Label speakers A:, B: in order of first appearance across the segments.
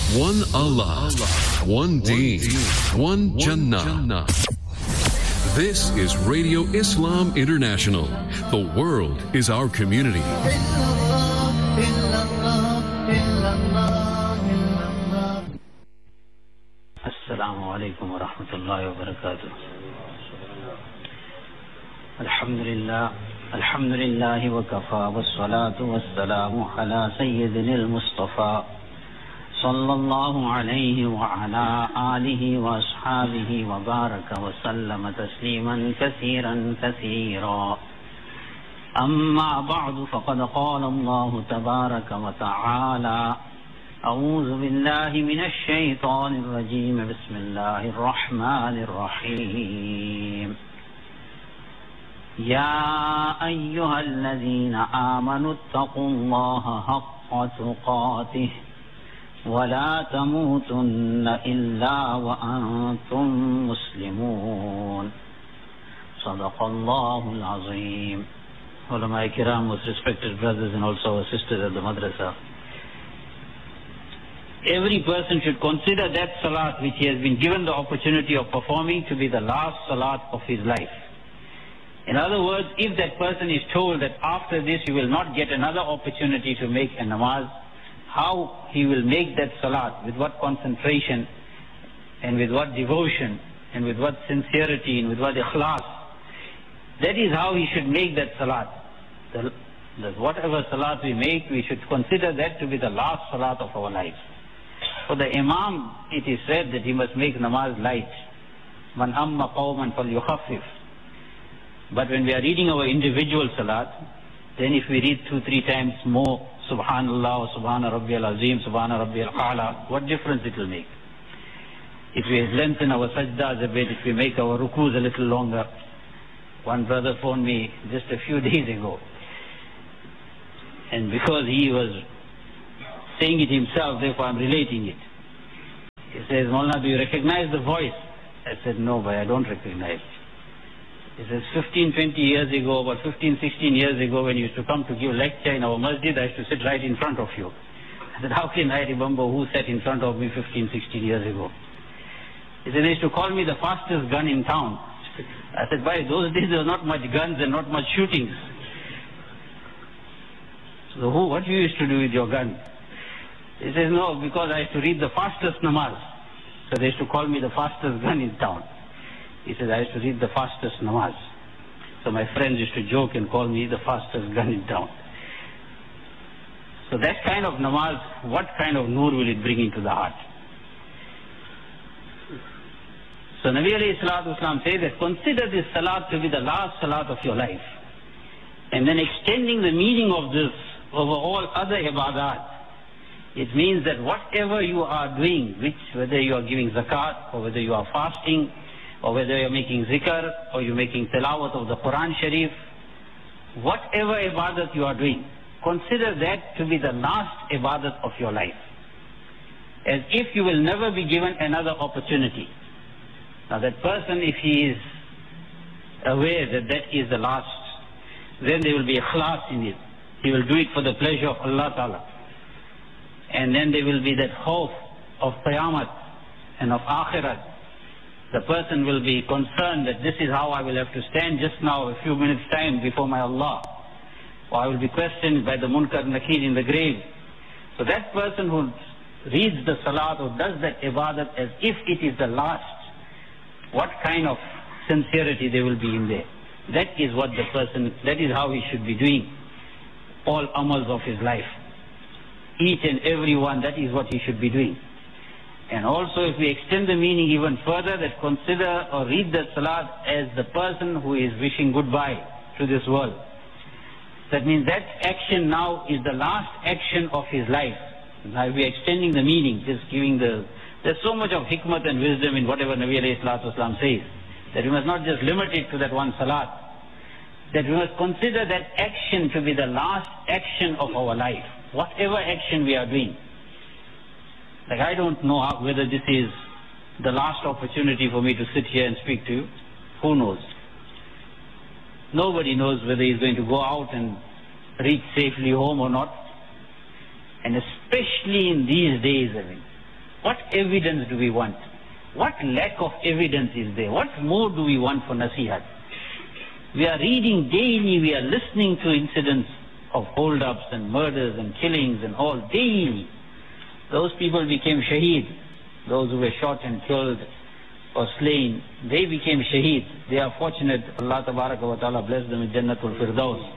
A: One Allah, one Deen, one Jannah. This is Radio Islam International. The world is our community.
B: Assalamu alaikum wa rahmatullahi wa barakatuh. Alhamdulillah wa kafa wa salatu wa salamu ala sayyidina al-Mustafa sallallahu alayhi wa ala alihi wa ashabihi wa baraka wa sallama tasliman kathiran. Amma ba'du faqad qala Allah tabaraka wa ta'ala أعوذ بالله من الشيطان الرجيم بسم الله الرحمن الرحيم يا أيها الذين آمنوا اتقوا الله حق تقاته ولا تموتن إلا وأنتم مسلمون صدق الله العظيم. Ulama Kiram, most respected brothers and also our sisters at the madrasa, every person should consider that salat which he has been given the opportunity of performing to be the last salat of his life. In other words, if that person is told that after this you will not get another opportunity to make a namaz, how he will make that salat, with what concentration and with what devotion and with what sincerity and with what ikhlas, that is how he should make that salat. That whatever salat we make, we should consider that to be the last salat of our lives. For the Imam, it is said that he must make namaz light. Man amma qawman falyukhaffif. But when we are reading our individual salat, then if we read 2-3 times more, Subhanallah, or Subhana Rabbiyal Azim, Subhana Rabbiyal A'la, what difference it will make? If we lengthen our sajdas a bit, if we make our rukus a little longer. One brother phoned me just a few days ago, and because he was saying it himself, therefore I'm relating it. He says, Maulana, do you recognize the voice? I said, no, but I don't recognize. He says, 15-20 years ago, about 15-16 years ago, when you used to come to give lecture in our masjid, I used to sit right in front of you. I said, how can I remember who sat in front of me 15-16 years ago? He said, they used to call me the fastest gun in town. I said, by those days there were not much guns and not much shootings. So what you used to do with your gun? He says, no, because I used to read the fastest namaz. So they used to call me the fastest gun in town. He says, I used to read the fastest namaz. So my friends used to joke and call me the fastest gun in town. So that kind of namaz, what kind of nur will it bring into the heart? So Nabi alayhi salatu wasalam says that consider this salat to be the last salat of your life. And then extending the meaning of this over all other ibadat. It means that whatever you are doing, whether you are giving zakat, or whether you are fasting, or whether you are making zikr, or you are making tilawat of the Quran Sharif, whatever ibadat you are doing, consider that to be the last ibadat of your life. As if you will never be given another opportunity. Now that person, if he is aware that that is the last, then there will be ikhlas in it. He will do it for the pleasure of Allah Ta'ala. And then there will be that hope of Qiyamah and of Akhirat. The person will be concerned that this is how I will have to stand just now, a few minutes time before my Allah. Or I will be questioned by the Munkar Nakir in the grave. So that person who reads the Salat or does that Ibadat as if it is the last, what kind of sincerity there will be in there. That is what the person, that is how he should be doing all amals of his life. Each and every one, that is what he should be doing. And also if we extend the meaning even further, that consider or read the salat as the person who is wishing goodbye to this world. That means that action now is the last action of his life. Now we are extending the meaning, just giving there's so much of hikmat and wisdom in whatever Nabi alayhi salatu wasalam says, that we must not just limit it to that one salat. That we must consider that action to be the last action of our life. Whatever action we are doing. Like I don't know whether this is the last opportunity for me to sit here and speak to you. Who knows? Nobody knows whether he's going to go out and reach safely home or not. And especially in these days, What evidence do we want? What lack of evidence is there? What more do we want for nasihat? We are reading daily, we are listening to incidents of hold-ups and murders and killings and all daily. Those people became shaheed. Those who were shot and killed or slain, they became shaheed. They are fortunate. Allah Tabaraka wa Ta'ala bless them with Jannatul Firdaus.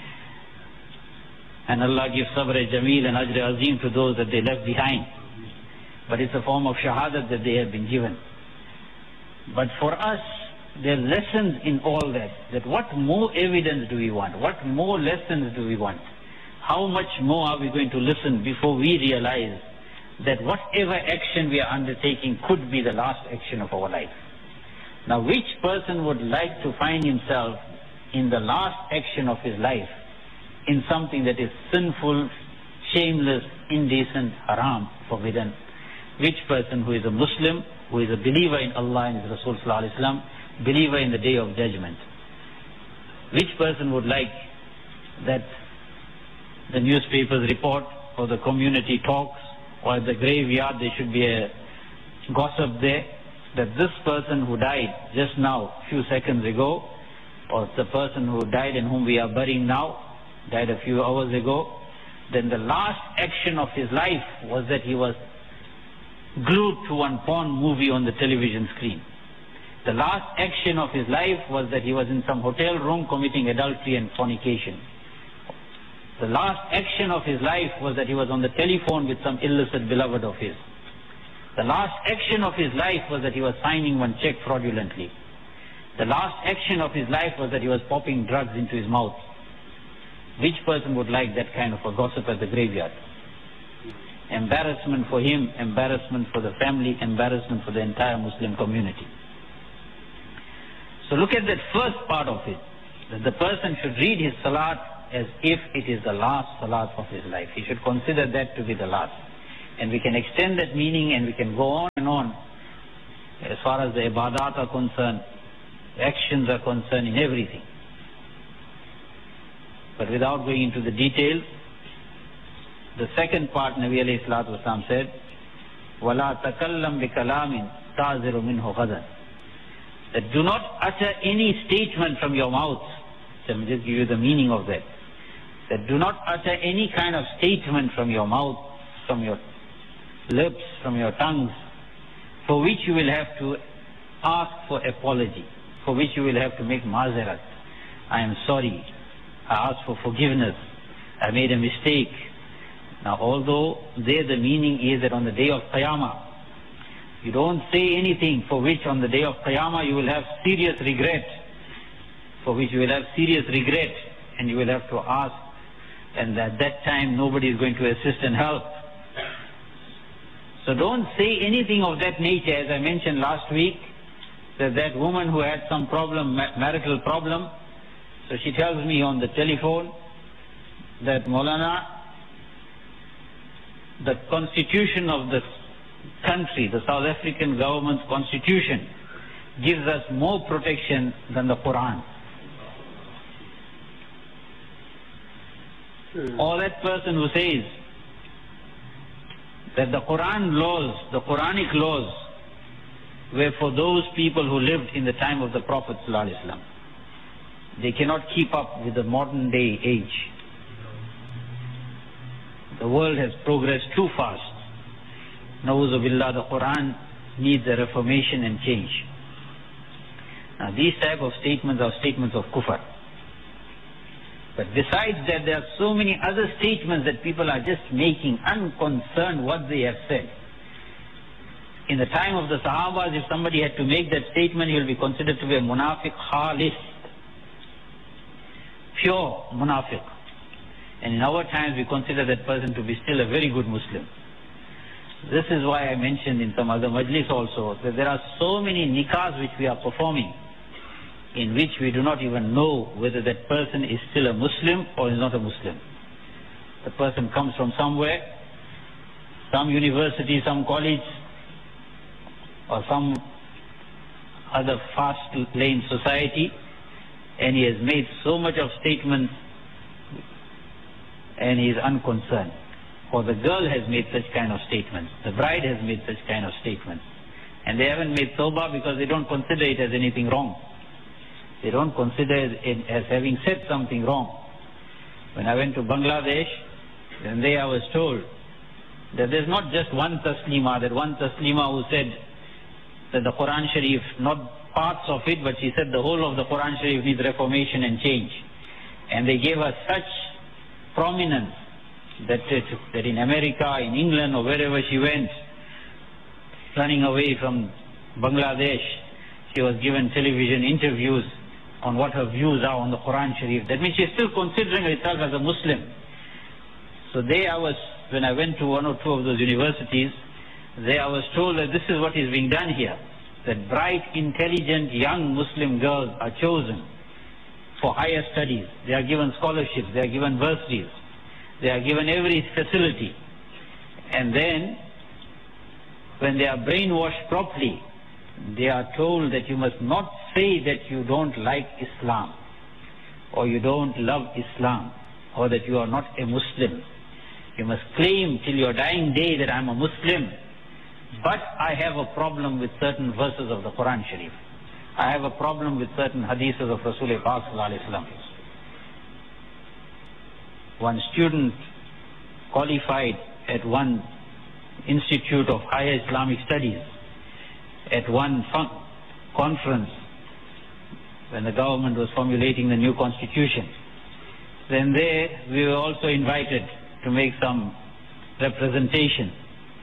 B: And Allah gives sabr jameel and ajr azim to those that they left behind. But it's a form of shahadat that they have been given. But for us, there are lessons in all that. That what more evidence do we want? What more lessons do we want? How much more are we going to listen before we realize that whatever action we are undertaking could be the last action of our life? Now, which person would like to find himself in the last action of his life in something that is sinful, shameless, indecent, haram, forbidden? Which person who is a Muslim, who is a believer in Allah and His Rasul Sallallahu Alaihi Wasallam, believer in the Day of Judgment? Which person would like that the newspapers report or the community talks or at the graveyard there should be a gossip there that this person who died just now, few seconds ago, or the person who died and whom we are burying now, died a few hours ago, then the last action of his life was that he was glued to one porn movie on the television screen. The last action of his life was that he was in some hotel room committing adultery and fornication. The last action of his life was that he was on the telephone with some illicit beloved of his. The last action of his life was that he was signing one check fraudulently. The last action of his life was that he was popping drugs into his mouth. Which person would like that kind of a gossip at the graveyard? Embarrassment for him, embarrassment for the family, embarrassment for the entire Muslim community. So look at that first part of it, that the person should read his salat as if it is the last salat of his life. He should consider that to be the last. And we can extend that meaning and we can go on and on as far as the ibadat are concerned, actions are concerned, in everything. But without going into the details, the second part, Nabi alayhi salatu wasalam said, وَلَا تَكَلَّمْ بِكَلَامٍ تَعْزِرُ مِنْهُ غَدًا. That do not utter any statement from your mouth. So let me just give you the meaning of that. That do not utter any kind of statement from your mouth, from your lips, from your tongues, for which you will have to ask for apology, for which you will have to make mazarat. I am sorry. I ask for forgiveness. I made a mistake. Now, although there the meaning is that on the day of Qiyamah, you don't say anything for which on the day of Qiyamah you will have serious regret, for which you will have serious regret, and you will have to ask, and at that time nobody is going to assist and help. So don't say anything of that nature. As I mentioned last week, that woman who had some problem, marital problem, so she tells me on the telephone that Maulana, the constitution of the country, the South African government's constitution, gives us more protection than the Quran. Or that person who says that the Quran laws, the Quranic laws, were for those people who lived in the time of the Prophet ﷺ. They cannot keep up with the modern day age. The world has progressed too fast. Na'udhu billah, the Quran needs a reformation and change. Now these type of statements are statements of kufr. But besides that, there are so many other statements that people are just making, unconcerned what they have said. In the time of the Sahabas, if somebody had to make that statement, he will be considered to be a munafiq khalis, pure munafiq. And in our times, we consider that person to be still a very good Muslim. This is why I mentioned in some other majlis also, that there are so many nikahs which we are performing, in which we do not even know whether that person is still a Muslim or is not a Muslim. The person comes from somewhere, some university, some college, or some other fast-lane society, and he has made so much of statements and he is unconcerned. or the girl has made such kind of statements, the bride has made such kind of statements. And they haven't made tawbah because they don't consider it as anything wrong. They don't consider it as having said something wrong. When I went to Bangladesh, then there I was told that there's not just one taslima, that one taslima who said that the Quran Sharif, not parts of it, but she said the whole of the Quran Sharif needs reformation and change. And they gave her such prominence that in America, in England, or wherever she went, running away from Bangladesh, she was given television interviews on what her views are on the Quran Sharif. That means she's still considering herself as a Muslim. So there I was, when I went to one or two of those universities, there I was told that this is what is being done here. That bright, intelligent, young Muslim girls are chosen for higher studies. They are given scholarships, they are given bursaries, they are given every facility. And then, when they are brainwashed properly, they are told that you must not say that you don't like Islam, or you don't love Islam, or that you are not a Muslim. You must claim till your dying day that I'm a Muslim, but I have a problem with certain verses of the Quran Sharif. I have a problem with certain hadiths of Rasulullah Sallallahu Alaihi Wasallam. One student qualified at one Institute of Higher Islamic Studies, at one conference when the government was formulating the new constitution. Then there we were also invited to make some representation.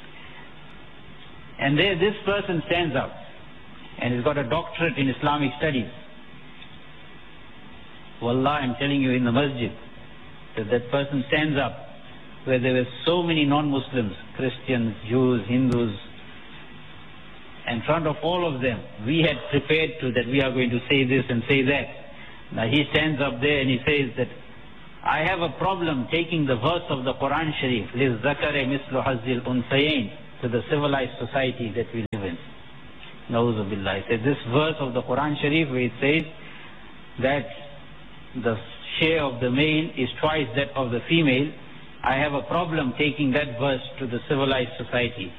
B: And there this person stands up, and he's got a doctorate in Islamic studies. Wallah, I'm telling you, in the masjid, that person stands up, where there were so many non-Muslims, Christians, Jews, Hindus, in front of all of them, we had prepared that we are going to say this and say that. Now he stands up there and he says that, I have a problem taking the verse of the Quran Sharif, لِلذَّكَرِ مِثْلُ حَظِّ الْأُنْثَيَيْنِ, to the civilized society that we live in. Na'udhu billah. He said this verse of the Quran Sharif where it says that the share of the male is twice that of the female, I have a problem taking that verse to the civilized society.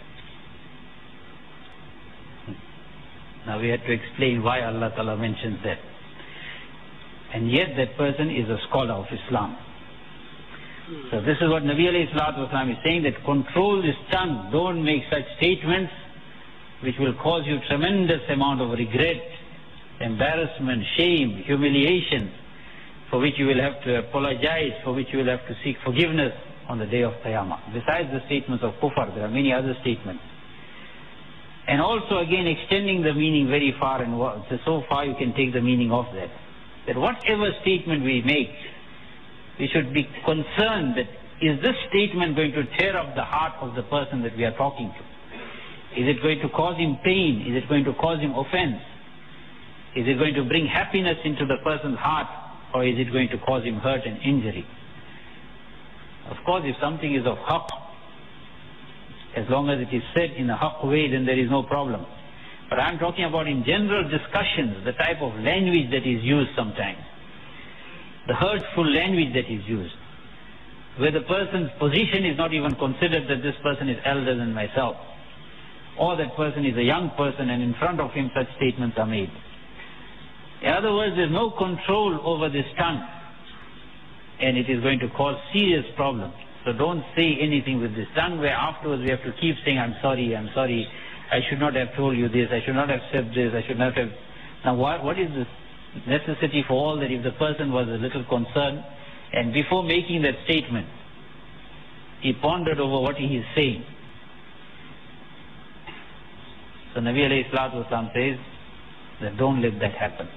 B: Now we had to explain why Allah Ta'ala mentions that. And yet that person is a scholar of Islam. So this is what Nabi alayhi salatu wasalam is saying, that control this tongue, don't make such statements which will cause you tremendous amount of regret, embarrassment, shame, humiliation, for which you will have to apologize, for which you will have to seek forgiveness on the day of Qiyamah. Besides the statements of kufr, there are many other statements. And also again extending the meaning very far, and so far you can take the meaning of that. That whatever statement we make, we should be concerned that is this statement going to tear up the heart of the person that we are talking to? Is it going to cause him pain? Is it going to cause him offense? Is it going to bring happiness into the person's heart, or is it going to cause him hurt and injury? Of course, if something is of haqq, as long as it is said in a haqq way, then there is no problem. But I'm talking about in general discussions, the type of language that is used sometimes, the hurtful language that is used, where the person's position is not even considered that this person is elder than myself, or that person is a young person and in front of him such statements are made. In other words, there's no control over this tongue, and it is going to cause serious problems. So don't say anything with this tongue where afterwards we have to keep saying, I'm sorry, I should not have told you this, I should not have said this, I should not have... Now what is this necessity for all that if the person was a little concerned, and before making that statement, he pondered over what he is saying. So Nabi alayhi salatu wasalam says that don't let that happen.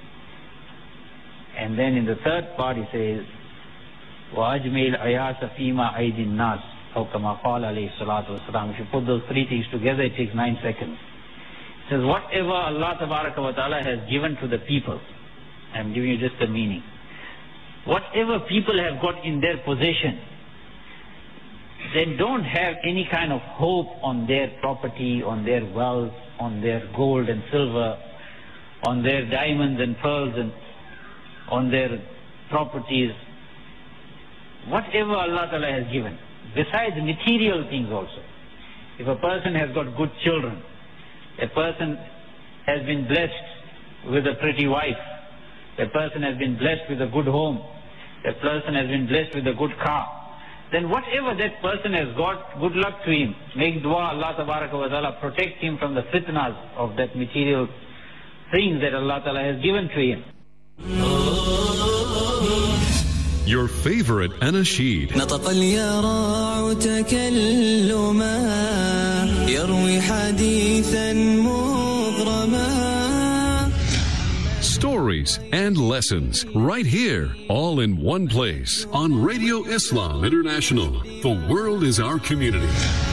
B: And then in the third part he says, وَأَجْمِلْ عَيَاسَ فِي مَا أَيْدِ النَّاسِ أو كما قال عليه الصلاة والسلام. If you put those three things together, it takes 9 seconds. It says, whatever Allah Tabaraka wa Ta'ala has given to the people, I'm giving you just the meaning. Whatever people have got in their possession, they don't have any kind of hope on their property, on their wealth, on their gold and silver, on their diamonds and pearls, and on their properties. Whatever Allah Ta'ala has given, besides material things also. If a person has got good children, a person has been blessed with a pretty wife, a person has been blessed with a good home, a person has been blessed with a good car, then whatever that person has got, good luck to him. Make dua, Allah Tabaraka wa Ta'ala protect him from the fitnas of that material things that Allah Ta'ala has given to him.
A: Your favorite anasheed.
C: نطق اليراع تكلما يروي حديثا مغرما.
A: Stories and lessons right here, all in one place on Radio Islam International. The world is our community.